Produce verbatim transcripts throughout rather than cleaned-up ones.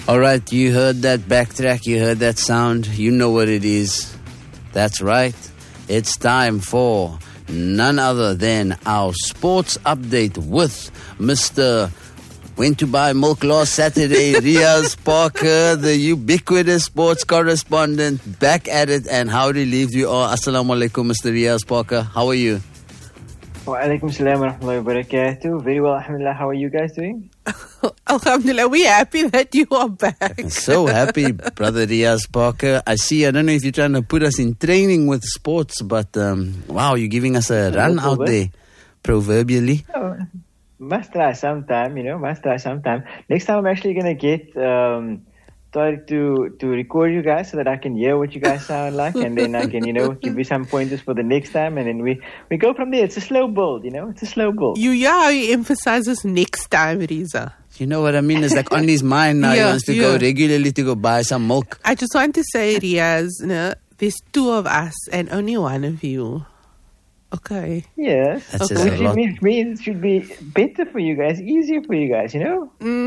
All right, you heard that backtrack, you heard that sound, you know what it is. That's right, it's time for none other than our sports update with Mister Went to buy milk last Saturday, Riaz Parker, the ubiquitous sports correspondent, back at it, and how relieved you are. Assalamu alaikum, Mister Riaz Parker. How are you? Wa alaikum salam wa rahmatullahi wa barakatuh. Very well, alhamdulillah. How are you guys doing? Alhamdulillah, we're happy that you are back. So happy, Brother Riaz Parker. I see, I don't know if you're trying to put us in training with sports, but um, wow, you're giving us a run out there, proverbially. Oh, must try sometime, you know, must try sometime. Next time I'm actually going to get um, started to, to record you guys so that I can hear what you guys sound like, and then I can, you know, give you some pointers for the next time, and then we, we go from there. It's a slow build, you know, it's a slow build. You, yeah, you emphasize this next time, Riza. You know what I mean? It's like on his mind now. Yeah, he wants to yeah. go regularly to go buy some milk. I just want to say, Riaz, no, there's two of us and only one of you. Okay. Yes. That Okay. says Which a lot. means, means it should be better for you guys, easier for you guys, you know?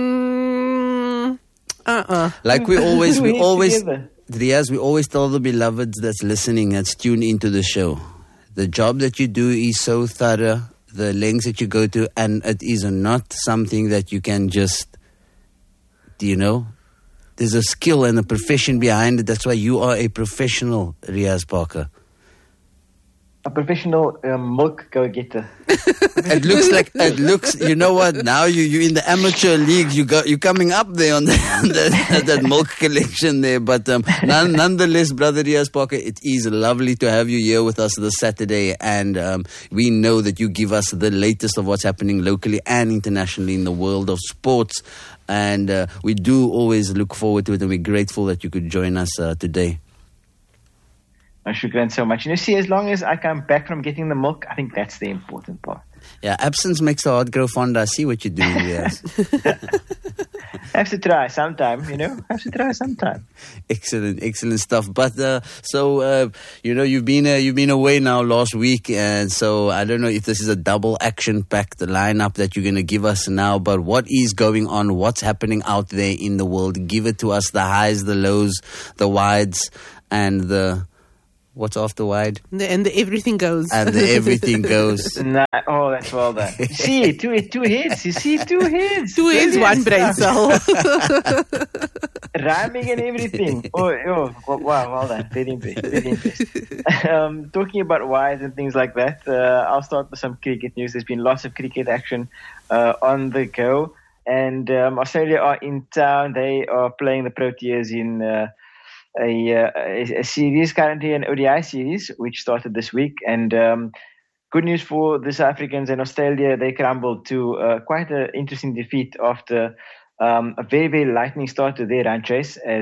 Mm, uh-uh. Like we always, Do we it always, together. Riaz, we always tell the beloveds that's listening, that's tuned into the show. The job that you do is so thorough, the lengths that you go to, and it is not something that you can just, you know, there's a skill and a profession behind it. That's why you are a professional, Riaz Parker. A professional um, milk go-getter. It looks like it looks. You know what? Now you you in the amateur league. You got you coming up there on, the, on the, that milk collection there. But um, none, nonetheless, Brother Riaz Parker, it is lovely to have you here with us this Saturday, and um, we know that you give us the latest of what's happening locally and internationally in the world of sports. And uh, we do always look forward to it, and we're grateful that you could join us uh, today. Oh, shukran so much. You know, see, as long as I come back from getting the milk, I think that's the important part. Yeah, absence makes the heart grow fonder. I see what you're doing, Riaz. Have to try sometime, you know. Have to try sometime. Excellent, excellent stuff. But uh, so uh, you know, you've been uh, you've been away now last week, and so I don't know if this is a double action-packed lineup that you're going to give us now. But what is going on? What's happening out there in the world? Give it to us: the highs, the lows, the wides, and the what's after wide, The- and the everything goes. and the everything goes. Nah, oh, that's well done. See, two two heads. You see, two heads. Two is Brilliant one brain stuff. cell. Rhyming and everything. Oh, oh, wow, well done. Very impressed. Very impressed. um, talking about whys and things like that, uh, I'll start with some cricket news. There's been lots of cricket action uh, on the go. And um, Australia are in town. They are playing the Proteas in uh, a, uh, a, a series, currently an O D I series, which started this week. And um, good news for the South Africans and Australia. They crumbled to uh, quite an interesting defeat after um, a very, very lightning start to their run chase, as